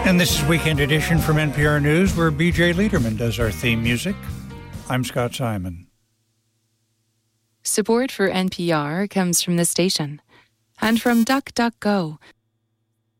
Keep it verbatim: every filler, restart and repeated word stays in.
And this is Weekend Edition from N P R News, where B J Liederman does our theme music. I'm Scott Simon. Support for N P R comes from the station and from DuckDuckGo,